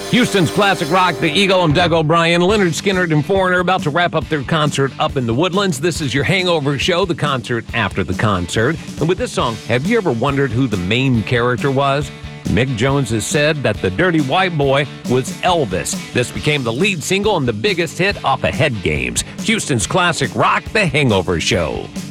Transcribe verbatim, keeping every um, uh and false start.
Houston's classic rock, The Eagle and Doug O'Brien, Leonard Skinner and Foreigner about to wrap up their concert up in the Woodlands. This is your Hangover Show, the concert after the concert. And with this song, have you ever wondered who the main character was? Mick Jones has said that the Dirty White Boy was Elvis. This became the lead single and the biggest hit off of Head Games. Houston's classic rock, The Hangover Show.